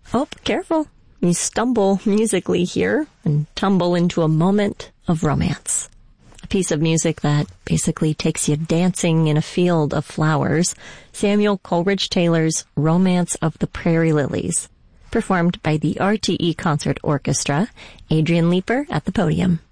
Oh, careful. You stumble musically here and tumble into a moment of romance. A piece of music that basically takes you dancing in a field of flowers. Samuel Coleridge Taylor's Romance of the Prairie Lilies, performed by the RTE Concert Orchestra. Adrian Leeper at the podium.